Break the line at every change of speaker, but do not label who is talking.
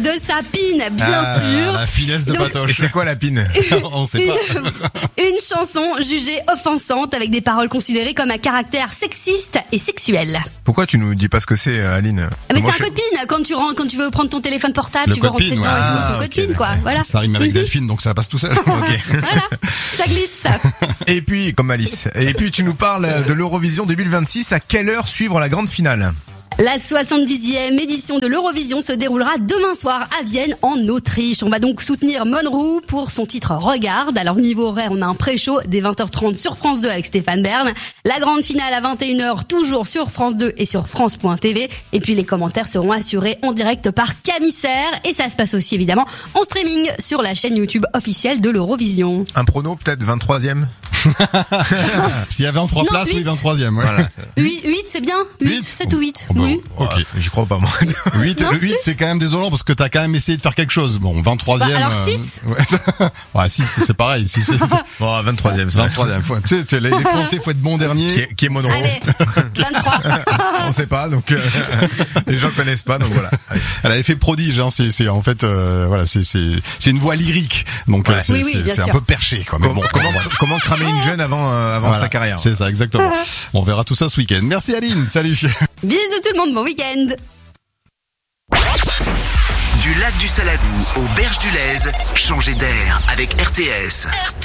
de sa pine, bien sûr.
La finesse de Patoche.
Et c'est quoi la pine?
On sait pas.
Une chanson jugée offensante avec des paroles considérées comme à caractère sexiste et sexuel.
Pourquoi tu nous dis pas ce que c'est, Aline?
Mais
Moi,
c'est un code PIN. Quand tu veux prendre ton téléphone portable,
Le
tu veux
code
rentrer
PIN,
dedans
ouais.
et tout, son
Ah,
code
ok,
PIN, quoi. Voilà.
Ça rime avec Delphine, donc ça passe tout seul.
Ok.
Voilà, ça glisse.
Et puis, comme Alice. Et puis, tu nous parles de l'Eurovision 2026. À quelle heure suivre la grande finale?
La 70e édition de l'Eurovision se déroulera demain soir à Vienne, en Autriche. On va donc soutenir Monroe pour son titre Regarde. Alors, niveau horaire, on a un pré-show dès 20h30 sur France 2 avec Stéphane Bern. La grande finale à 21h, toujours sur France 2 et sur France.tv. Et puis, les commentaires seront assurés en direct par Camille Serre. Et ça se passe aussi, évidemment, en streaming sur la chaîne YouTube officielle de l'Eurovision.
Un prono, peut-être 23e?
S'il y avait en 3
Non,
places, oui,
8.
23e, ouais.
Voilà.
8, c'est bien 8, 7 ou 8
Oh, bah,
oui.
ok.
J'y crois pas, moi.
8,
Non,
le 8,
plus.
c'est quand même désolant parce que t'as quand même essayé de faire quelque chose. Bon, 23e.
Bah, alors 6.
Ouais, ouais 6, c'est pareil. 6, c'est
Bon, 23e, ça.
23e. Tu sais, les Français, faut être bon dernier.
Qui est Monroe?
Allez, 23.
On sait pas, donc les gens connaissent pas, donc voilà. Allez.
Elle avait fait prodige, hein. C'est en fait, voilà, c'est une voix lyrique. Donc,
Ouais.
Oui, bien
c'est un
sûr.
peu perché, quoi. Mais bon,
Comment cramer une jeune avant
voilà.
sa carrière?
C'est ça, exactement. On verra tout ça ce week-end. Merci Aline. Salut.
Bisous tout le monde, bon week-end.
Du lac du Salagou aux berges du Lèze, changez d'air avec RTS.